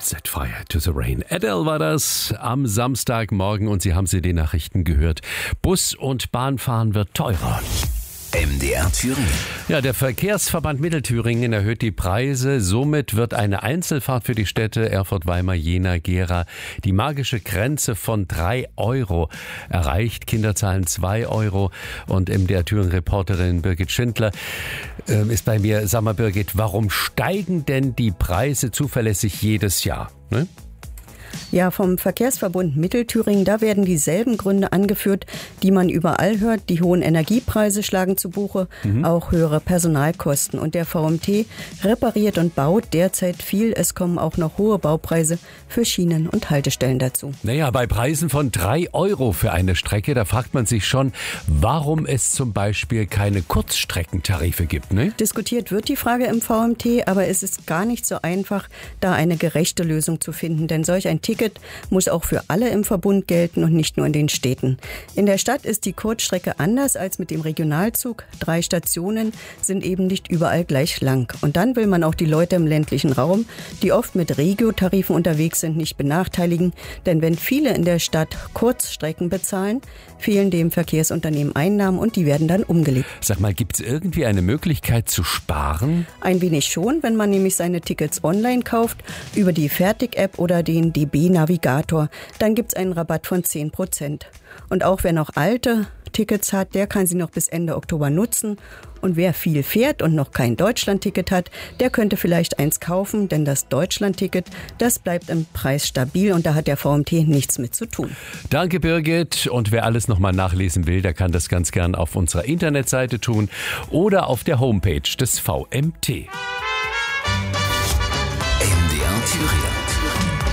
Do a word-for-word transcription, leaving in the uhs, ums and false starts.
Set Fire to the Rain. Adele war das am Samstagmorgen und Sie haben sie den Nachrichten gehört. Bus- und Bahnfahren wird teurer. M D R Thüringen. Ja, der Verkehrsverband Mittelthüringen erhöht die Preise. Somit wird eine Einzelfahrt für die Städte Erfurt, Weimar, Jena, Gera die magische Grenze von drei Euro erreicht. Kinder zahlen zwei Euro. Und M D R Thüringen-Reporterin Birgit Schindler äh, ist bei mir. Sag mal, Birgit, warum steigen denn die Preise zuverlässig jedes Jahr? Ne? Ja, vom Verkehrsverbund Mittelthüringen, da werden dieselben Gründe angeführt, die man überall hört. Die hohen Energiepreise schlagen zu Buche, mhm. auch höhere Personalkosten. Und der V M T repariert und baut derzeit viel. Es kommen auch noch hohe Baupreise für Schienen und Haltestellen dazu. Naja, bei Preisen von drei Euro für eine Strecke, da fragt man sich schon, warum es zum Beispiel keine Kurzstreckentarife gibt, ne? Diskutiert wird die Frage im V M T, aber es ist gar nicht so einfach, da eine gerechte Lösung zu finden. Denn solch ein Ticket muss auch für alle im Verbund gelten und nicht nur in den Städten. In der Stadt ist die Kurzstrecke anders als mit dem Regionalzug. Drei Stationen sind eben nicht überall gleich lang. Und dann will man auch die Leute im ländlichen Raum, die oft mit Regio-Tarifen unterwegs sind, nicht benachteiligen. Denn wenn viele in der Stadt Kurzstrecken bezahlen, fehlen dem Verkehrsunternehmen Einnahmen und die werden dann umgelegt. Sag mal, gibt es irgendwie eine Möglichkeit zu sparen? Ein wenig schon, wenn man nämlich seine Tickets online kauft, über die Fertig-App oder den D B-Navigator. Dann gibt es einen Rabatt von zehn Prozent. Und auch wer noch alte Tickets hat, der kann sie noch bis Ende Oktober nutzen. Und wer viel fährt und noch kein Deutschland-Ticket hat, der könnte vielleicht eins kaufen, denn das Deutschland-Ticket, das bleibt im Preis stabil und da hat der V M T nichts mit zu tun. Danke, Birgit. Und wer alles nochmal nachlesen will, der kann das ganz gern auf unserer Internetseite tun oder auf der Homepage des V M T. M D R Thüringen.